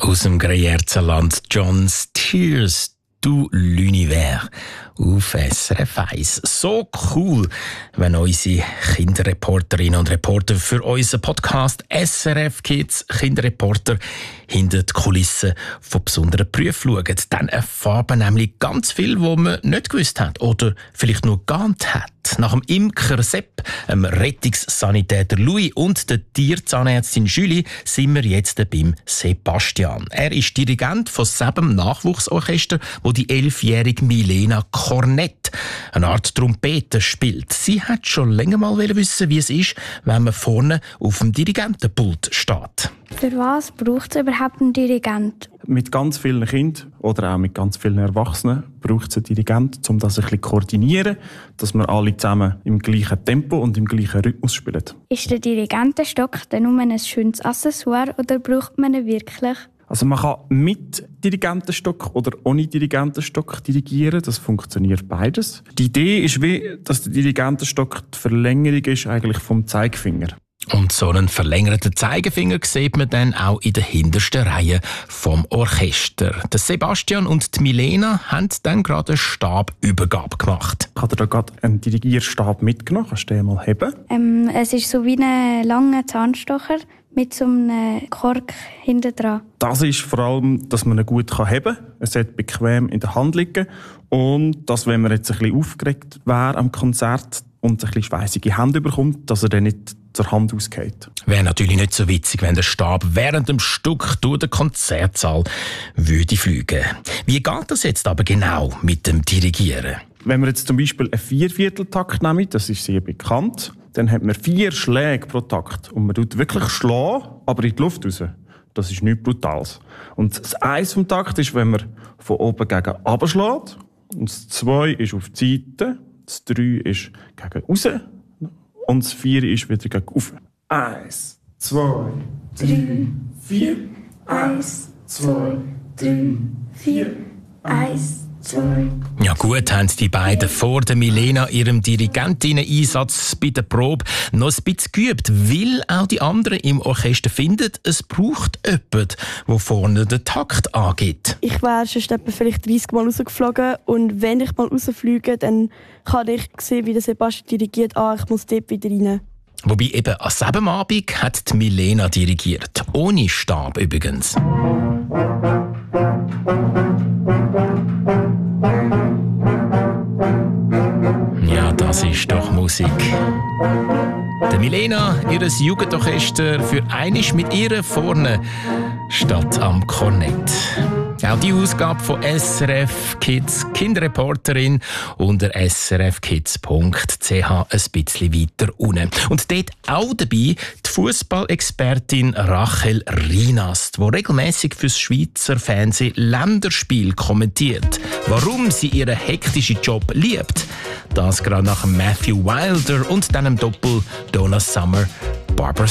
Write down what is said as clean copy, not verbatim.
Aus dem Greyerzenland John's Tears du l'Univers auf SRF 1. So cool, wenn unsere Kinderreporterinnen und Reporter für unseren Podcast SRF Kids Kinderreporter hinter die Kulissen von besonderen Berufen schauen. Dann erfahren wir nämlich ganz viel, was man nicht gewusst hat oder vielleicht nur geahnt hat. Nach dem Imker Sepp, dem Rettungssanitäter Louis und der Tierzahnärztin Julie sind wir jetzt beim Sebastian. Er ist Dirigent von Sebem Nachwuchsorchester, wo die 11-jährige Milena Kornett, eine Art Trompete, spielt. Sie hat schon länger mal wissen, wie es ist, wenn man vorne auf dem Dirigentenpult steht. Für was braucht es überhaupt einen Dirigent? Mit ganz vielen Kindern oder auch mit ganz vielen Erwachsenen braucht es einen Dirigent, um das ein bisschen zu koordinieren, dass wir alle zusammen im gleichen Tempo und im gleichen Rhythmus spielen. Ist der Dirigentenstock denn nur ein schönes Accessoire oder braucht man ihn wirklich? Also man kann mit Dirigentenstock oder ohne Dirigentenstock dirigieren. Das funktioniert beides. Die Idee ist dass der Dirigentenstock die Verlängerung ist eigentlich vom Zeigefinger. Und so einen verlängerten Zeigefinger sieht man dann auch in der hintersten Reihe vom Orchester. Der Sebastian und die Milena haben dann gerade eine Stabübergabe gemacht. Ich habe da gerade einen Dirigierstab mitgenommen. Kannst du den mal heben? Es ist so wie ein langer Zahnstocher mit so einem Kork hinten dran. Das ist vor allem, dass man ihn gut heben kann. Es sollte bequem in der Hand liegen. Und dass, wenn man jetzt ein bisschen aufgeregt wäre am Konzert und ein bisschen schweissige Hände bekommt, dass er dann nicht zur Hand ausgeht. Wäre natürlich nicht so witzig, wenn der Stab während dem Stück durch den Konzertsaal würde fliegen. Wie geht das jetzt aber genau mit dem Dirigieren? Wenn wir jetzt zum Beispiel einen Viervierteltakt nehmen, das ist sehr bekannt, dann hat man 4 Schläge pro Takt. Und man tut wirklich schlagen, aber in die Luft raus. Das ist nichts Brutales. Und das 1 vom Takt ist, wenn man von oben gegen runter schlägt. Und das 2 ist auf die Seite. Das 3 ist gegen raus. Und das 4 ist wieder gegen rauf. 1, 2, 3, 4. 1, 2, 3, 4. 1, 2. Ja gut, haben die beiden vor der Milena ihrem Dirigentinnen-Einsatz bei der Probe noch ein bisschen geübt, weil auch die anderen im Orchester finden, es braucht jemanden, der vorne den Takt angibt. Ich wäre schon etwa vielleicht 30 Mal rausgeflogen und wenn ich mal rausfliege, dann kann ich sehen, wie der Sebastian dirigiert, ich muss dort wieder rein. Wobei eben an diesem Abend hat die Milena dirigiert, ohne Stab übrigens. Ja, das ist doch Musik. Der Milena, ihr Jugendorchester, für einisch mit ihr vorne statt am Kornett. Auch die Ausgabe von SRF Kids Kinderreporterin unter srfkids.ch ein bisschen weiter unten. Und dort auch dabei die Fußballexpertin Rachel Reinast, die regelmäßig fürs Schweizer Fernsehen Länderspiel kommentiert. Warum sie ihren hektischen Job liebt, das gerade nach Matthew Wilder und dann im Doppel Donna Summer, Barbra